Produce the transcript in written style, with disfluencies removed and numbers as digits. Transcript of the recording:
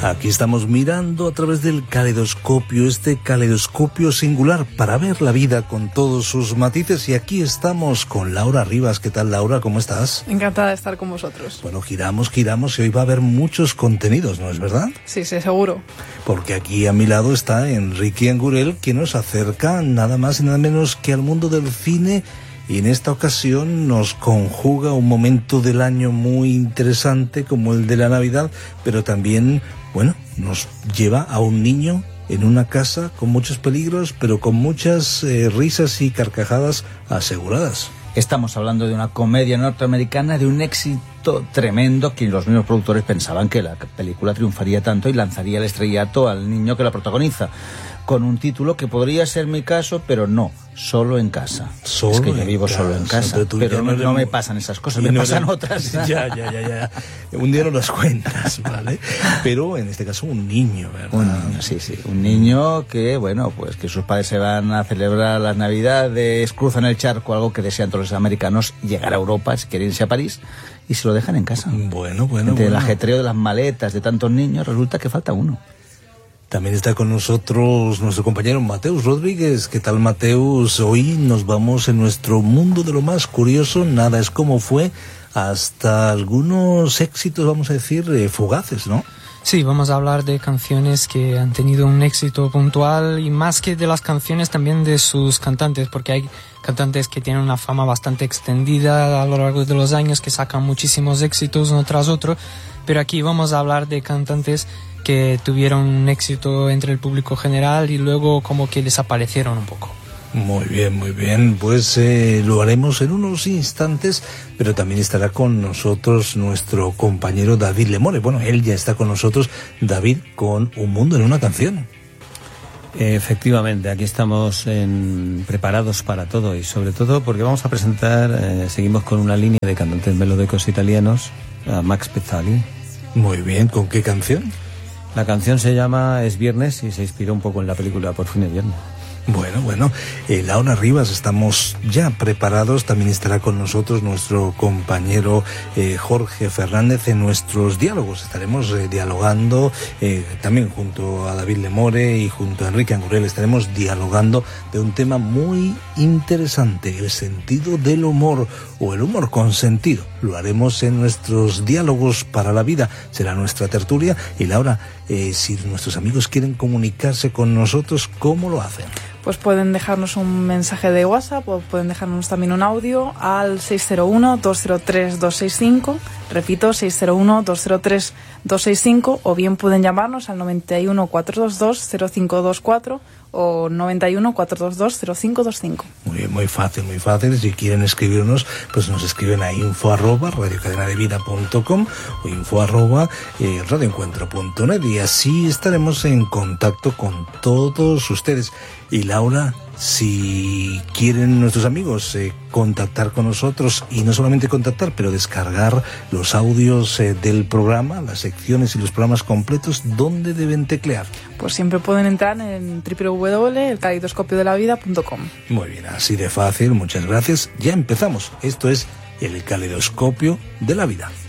Aquí estamos mirando a través del caleidoscopio, este caleidoscopio singular para ver la vida con todos sus matices. Y aquí estamos con Laura Rivas. ¿Qué tal, Laura? ¿Cómo estás? Encantada de estar con vosotros. Bueno, giramos y hoy va a haber muchos contenidos, ¿no es verdad? Sí, seguro. Porque aquí a mi lado está Enrique Angurel, que nos acerca nada más y nada menos que al mundo del cine. Y en esta ocasión nos conjuga un momento del año muy interesante como el de la Navidad, pero también, bueno, nos lleva a un niño en una casa con muchos peligros, pero con muchas risas y carcajadas aseguradas. Estamos hablando de una comedia norteamericana de un éxito tremendo, que los mismos productores pensaban que la película triunfaría tanto y lanzaría el estrellato al niño que la protagoniza, con un título que podría ser mi caso, pero no, Solo en casa. Es que yo vivo solo en casa, pero no me pasan esas cosas, me pasan otras. Ya. Un día no las cuentas, ¿vale? Pero en este caso un niño, ¿verdad? Un niño, sí. Un niño que, bueno, pues que sus padres se van a celebrar las Navidades, cruzan el charco, algo que desean todos los americanos, llegar a Europa, si quieren irse a París, y se lo dejan en casa. Bueno. Entre el ajetreo de las maletas de tantos niños, resulta que falta uno. También está con nosotros nuestro compañero Mateus Rodríguez. ¿Qué tal, Mateus? Hoy nos vamos en nuestro mundo de lo más curioso, nada es como fue, hasta algunos éxitos, vamos a decir, fugaces, ¿no? Sí, vamos a hablar de canciones que han tenido un éxito puntual y más que de las canciones también de sus cantantes, porque hay cantantes que tienen una fama bastante extendida a lo largo de los años, que sacan muchísimos éxitos uno tras otro, pero aquí vamos a hablar de cantantes que tuvieron un éxito entre el público general y luego como que desaparecieron un poco. Muy bien, pues lo haremos en unos instantes, pero también estará con nosotros nuestro compañero David Lemore. Bueno, él ya está con nosotros, David, con Un mundo en una canción. Efectivamente, aquí estamos preparados para todo y sobre todo porque vamos a presentar, seguimos con una línea de cantantes melódicos italianos, a Max Pezzali. Muy bien, ¿con qué canción? La canción se llama Es Viernes y se inspiró un poco en la película Por fin es viernes. Bueno, Laura Rivas, estamos ya preparados. También estará con nosotros nuestro compañero Jorge Fernández en nuestros diálogos. Estaremos dialogando también junto a David Lemore y junto a Enrique Angurel. Estaremos dialogando de un tema muy interesante, el sentido del humor o el humor con sentido. Lo haremos en nuestros diálogos para la vida. Será nuestra tertulia. Y Laura, si nuestros amigos quieren comunicarse con nosotros, ¿cómo lo hacen? Pues pueden dejarnos un mensaje de WhatsApp o pueden dejarnos también un audio al 601-203-265, repito, 601-203-265, o bien pueden llamarnos al 91-422-0524 o 91-422-0525. Muy fácil. Si quieren escribirnos, pues nos escriben a info@radiocadenadevida.com o info@radioencuentro.net y así estaremos en contacto con todos ustedes. Y Laura, si quieren nuestros amigos contactar con nosotros, y no solamente contactar, pero descargar los audios del programa, las secciones y los programas completos, ¿dónde deben teclear? Pues siempre pueden entrar en www.elcaleidoscopiodelavida.com. Muy bien, así de fácil, muchas gracias. Ya empezamos. Esto es El Caleidoscopio de la Vida.